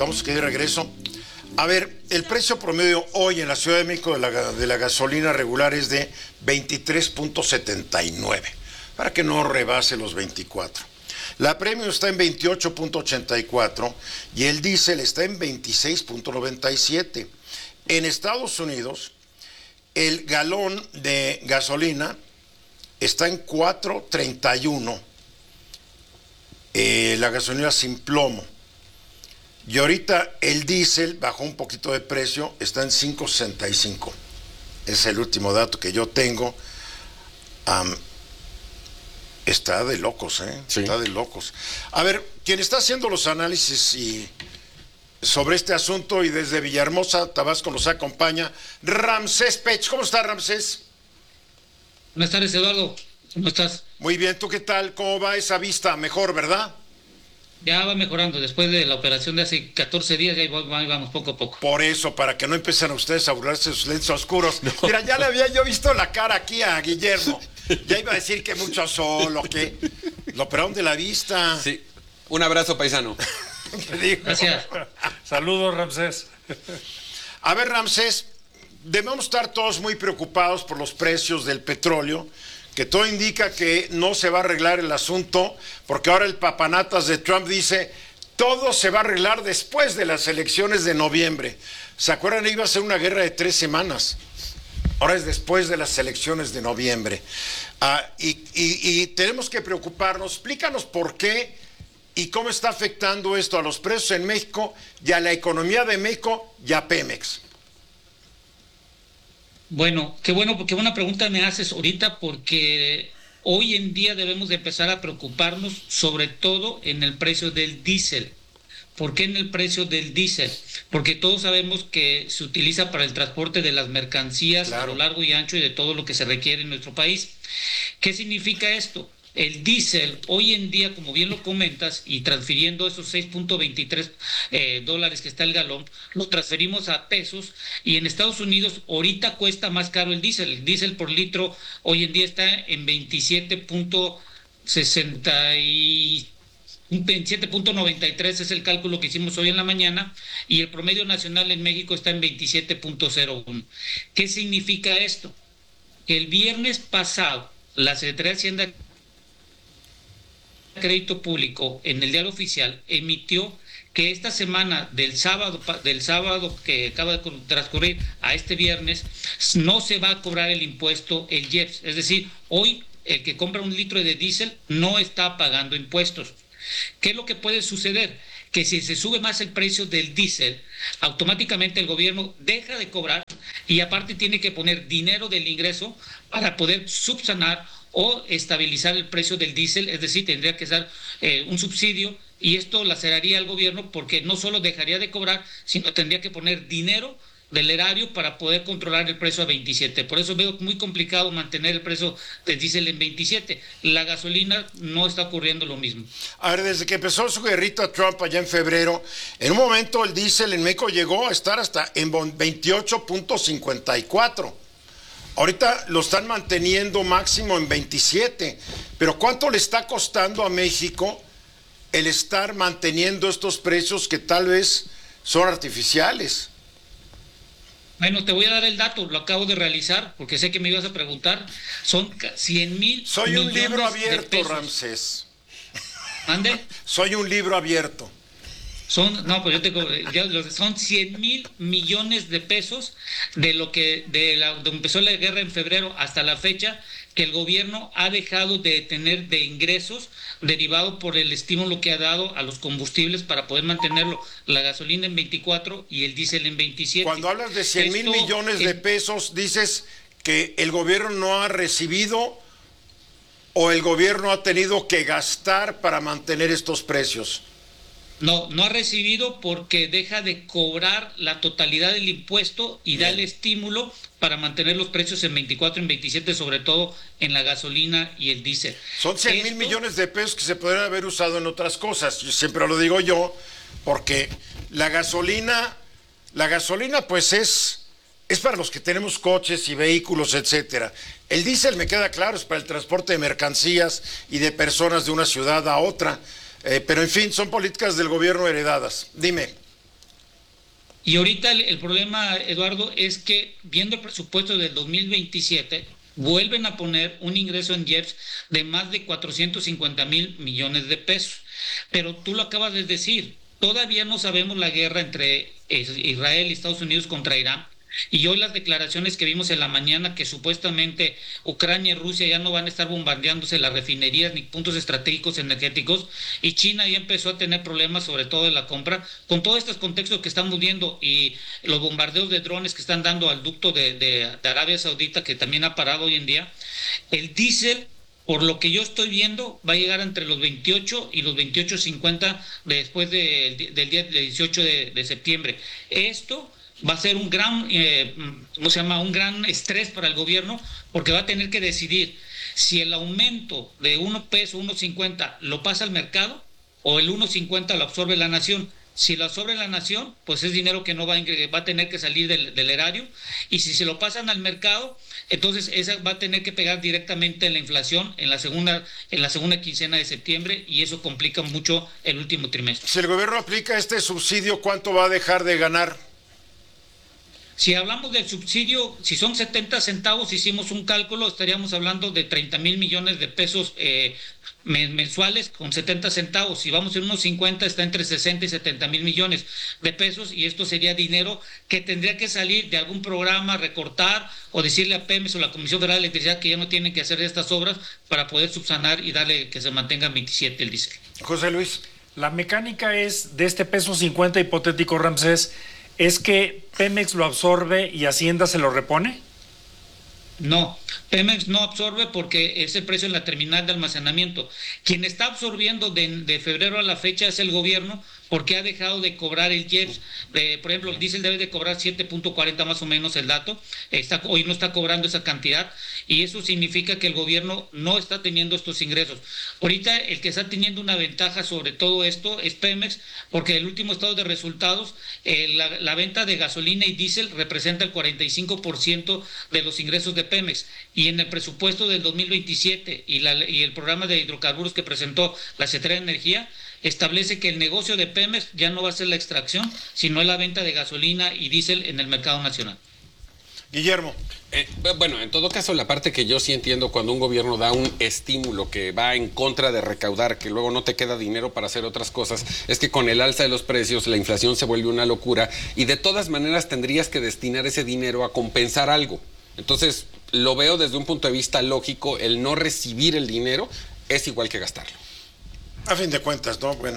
Estamos aquí de regreso. A ver, el precio promedio hoy en la Ciudad de México de la gasolina regular es de 23.79, para que no rebase los 24. La premium está en 28.84 y el diésel está en 26.97. En Estados Unidos, el galón de gasolina está en 4.31, la gasolina sin plomo. Y ahorita el diésel bajó un poquito de precio, está en 5.65. Es el último dato que yo tengo. Está de locos, Sí. Está de locos. A ver, quien está haciendo los análisis sobre este asunto y desde Villahermosa, Tabasco, nos acompaña Ramsés Pech. ¿Cómo está, Ramsés? Buenas tardes, Eduardo. ¿Cómo estás? Muy bien, ¿tú qué tal? ¿Cómo va esa vista? Mejor, ¿verdad? Ya va mejorando. Después de la operación de hace 14 días, ya vamos poco a poco. Por eso, para que no empiecen a ustedes a burlarse de sus lentes oscuros. No. Mira, ya le había yo visto la cara aquí a Guillermo. Ya iba a decir que mucho sol o que lo operaron de la vista. Sí. Un abrazo, paisano. Gracias. Saludos, Ramsés. A ver, Ramsés, debemos estar todos muy preocupados por los precios del petróleo, que todo indica que no se va a arreglar el asunto, porque ahora el papanatas de Trump dice, todo se va a arreglar después de las elecciones de noviembre. ¿Se acuerdan? Iba a ser una guerra de 3 semanas. Ahora es después de las elecciones de noviembre. Y tenemos que preocuparnos. Explícanos por qué y cómo está afectando esto a los precios en México y a la economía de México y a Pemex. Bueno, qué buena pregunta me haces ahorita, porque hoy en día debemos de empezar a preocuparnos sobre todo en el precio del diésel. ¿Por qué en el precio del diésel? Porque todos sabemos que se utiliza para el transporte de las mercancías, claro, a lo largo y ancho y de todo lo que se requiere en nuestro país. ¿Qué significa esto? El diésel, hoy en día, como bien lo comentas, y transfiriendo esos 6.23 dólares que está el galón, lo transferimos a pesos, y en Estados Unidos ahorita cuesta más caro el diésel. El diésel por litro hoy en día está en 27.93 es el cálculo que hicimos hoy en la mañana, y el promedio nacional en México está en 27.01. ¿Qué significa esto? Que el viernes pasado la Secretaría de Hacienda Crédito Público en el Diario Oficial emitió que esta semana del sábado que acaba de transcurrir a este viernes no se va a cobrar el impuesto, el IEPS. Es decir, hoy el que compra un litro de diésel no está pagando impuestos. ¿Qué es lo que puede suceder? Que si se sube más el precio del diésel, automáticamente el gobierno deja de cobrar y aparte tiene que poner dinero del ingreso para poder subsanar o estabilizar el precio del diésel, es decir, tendría que dar un subsidio, y esto laceraría al gobierno porque no solo dejaría de cobrar, sino tendría que poner dinero del erario para poder controlar el precio a 27. Por eso veo muy complicado mantener el precio del diésel en 27. La gasolina no está ocurriendo lo mismo. A ver, desde que empezó su guerrita Trump allá en febrero, en un momento el diésel en México llegó a estar hasta en 28.54. Ahorita lo están manteniendo máximo en 27. Pero ¿cuánto le está costando a México el estar manteniendo estos precios que tal vez son artificiales? Bueno, te voy a dar el dato, lo acabo de realizar, porque sé que me ibas a preguntar. Son 100,000 Soy un libro abierto, de Ramsés. ¿Mande? Soy un libro abierto. Son 100,000 millones de pesos de lo que de empezó la guerra en febrero hasta la fecha, que el gobierno ha dejado de tener de ingresos derivado por el estímulo que ha dado a los combustibles para poder mantenerlo, la gasolina en 24 y el diésel en 27. Cuando hablas de 100,000 millones de pesos, dices que el gobierno no ha recibido o el gobierno ha tenido que gastar para mantener estos precios. No ha recibido porque deja de cobrar la totalidad del impuesto y da el estímulo para mantener los precios en 24, en 27, sobre todo en la gasolina y el diésel. Son 100,000 millones de pesos que se podrían haber usado en otras cosas. Yo siempre lo digo yo, porque la gasolina pues es para los que tenemos coches y vehículos, etcétera. El diésel, me queda claro, es para el transporte de mercancías y de personas de una ciudad a otra. Pero en fin, son políticas del gobierno heredadas. Dime. Y ahorita el problema, Eduardo, es que viendo el presupuesto del 2027, vuelven a poner un ingreso en IEPS de más de 450,000 millones de pesos. Pero tú lo acabas de decir, todavía no sabemos la guerra entre Israel y Estados Unidos contra Irán. Y hoy las declaraciones que vimos en la mañana que supuestamente Ucrania y Rusia ya no van a estar bombardeándose las refinerías ni puntos estratégicos energéticos, y China ya empezó a tener problemas sobre todo en la compra, con todos estos contextos que estamos viendo y los bombardeos de drones que están dando al ducto de Arabia Saudita, que también ha parado hoy en día. El diésel, por lo que yo estoy viendo, va a llegar entre los 28 y los 28.50 después del día 18 de septiembre. Esto va a ser un gran, un gran estrés para el gobierno, porque va a tener que decidir si el aumento de 1 peso, 1.50 lo pasa al mercado, o el 1.50 lo absorbe la nación. Si lo absorbe la nación, pues es dinero que no va a tener que salir del erario, y si se lo pasan al mercado, entonces esa va a tener que pegar directamente en la inflación en la segunda quincena de septiembre, y eso complica mucho el último trimestre. Si el gobierno aplica este subsidio, ¿cuánto va a dejar de ganar? Si hablamos del subsidio, si son 70 centavos, hicimos un cálculo, estaríamos hablando de 30,000 millones de pesos mensuales con 70 centavos. Si vamos en unos 50, está entre 60 y 70,000 millones de pesos, y esto sería dinero que tendría que salir de algún programa, recortar, o decirle a Pemex o la Comisión Federal de Electricidad que ya no tienen que hacer estas obras para poder subsanar y darle que se mantenga 27 el diésel. José Luis. La mecánica es de este peso 50 hipotético, Ramsés, ¿es que Pemex lo absorbe y Hacienda se lo repone? No, Pemex no absorbe porque es el precio en la terminal de almacenamiento. Quien está absorbiendo de febrero a la fecha es el gobierno, porque ha dejado de cobrar el IEPS. Por ejemplo, el diésel debe de cobrar 7.40 más o menos el dato. Hoy no está cobrando esa cantidad, y eso significa que el gobierno no está teniendo estos ingresos. Ahorita el que está teniendo una ventaja sobre todo esto es Pemex, porque el último estado de resultados, la venta de gasolina y diésel representa el 45% de los ingresos de Pemex, y en el presupuesto del 2027 y el programa de hidrocarburos que presentó la Secretaría de Energía, establece que el negocio de Pemex ya no va a ser la extracción, sino la venta de gasolina y diésel en el mercado nacional. Guillermo. Bueno, en todo caso, la parte que yo sí entiendo cuando un gobierno da un estímulo que va en contra de recaudar, que luego no te queda dinero para hacer otras cosas, es que con el alza de los precios la inflación se vuelve una locura, y de todas maneras tendrías que destinar ese dinero a compensar algo. Entonces, lo veo desde un punto de vista lógico, el no recibir el dinero es igual que gastarlo. A fin de cuentas, ¿no? Bueno,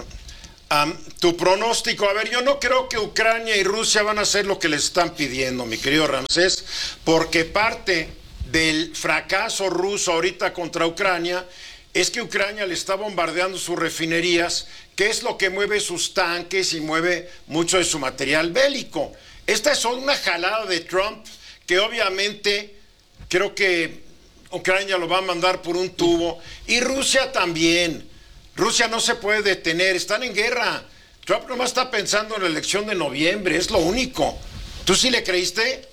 tu pronóstico, a ver, yo no creo que Ucrania y Rusia van a hacer lo que les están pidiendo, mi querido Ramsés, porque parte del fracaso ruso ahorita contra Ucrania es que Ucrania le está bombardeando sus refinerías, que es lo que mueve sus tanques y mueve mucho de su material bélico. Esta es una jalada de Trump que obviamente creo que Ucrania lo va a mandar por un tubo, y Rusia también. Rusia no se puede detener, están en guerra. Trump nomás está pensando en la elección de noviembre, es lo único. ¿Tú sí le creíste?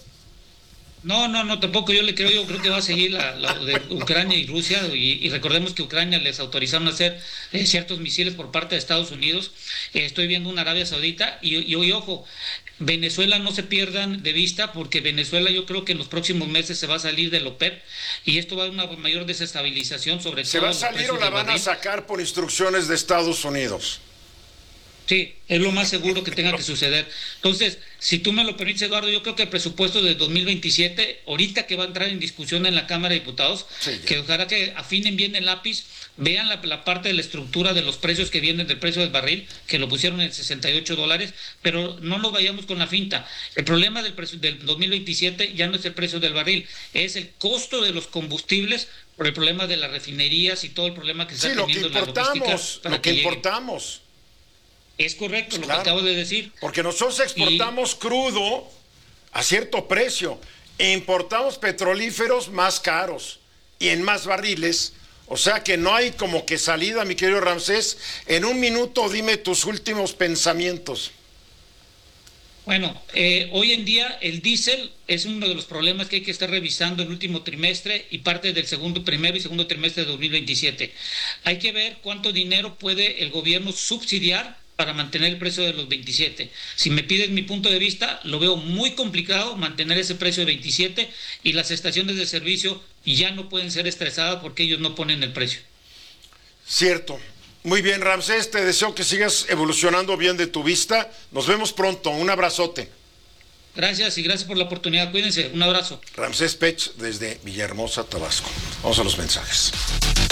No, tampoco yo le creo. Yo creo que va a seguir la de Ucrania y Rusia, y recordemos que Ucrania les autorizaron a hacer ciertos misiles por parte de Estados Unidos. Estoy viendo una Arabia Saudita, y ojo, Venezuela no se pierdan de vista, porque Venezuela yo creo que en los próximos meses se va a salir del OPEP, y esto va a una mayor desestabilización sobre todo. ¿Se va a salir o la van a sacar por instrucciones de Estados Unidos? Sí, es lo más seguro que tenga que suceder. Entonces, si tú me lo permites, Eduardo, yo creo que el presupuesto de 2027, ahorita que va a entrar en discusión en la Cámara de Diputados, sí, que ojalá que afinen bien el lápiz, vean la parte de la estructura de los precios que vienen del precio del barril, que lo pusieron en $68, pero no nos vayamos con la finta. El problema del 2027 ya no es el precio del barril, es el costo de los combustibles por el problema de las refinerías y todo el problema que se está teniendo en la logística. Lo que importamos. Es correcto, claro, lo que acabo de decir. Porque nosotros exportamos crudo a cierto precio e importamos petrolíferos más caros y en más barriles. O sea que no hay como que salida, mi querido Ramsés. En un minuto dime tus últimos pensamientos. Bueno, hoy en día el diésel es uno de los problemas que hay que estar revisando en el último trimestre y parte del primero y segundo trimestre de 2027. Hay que ver cuánto dinero puede el gobierno subsidiar para mantener el precio de los 27. Si me pides mi punto de vista, lo veo muy complicado mantener ese precio de 27 y las estaciones de servicio ya no pueden ser estresadas porque ellos no ponen el precio. Cierto. Muy bien, Ramsés, te deseo que sigas evolucionando bien de tu vista. Nos vemos pronto. Un abrazote. Gracias y gracias por la oportunidad. Cuídense. Un abrazo. Ramsés Pech desde Villahermosa, Tabasco. Vamos a los mensajes.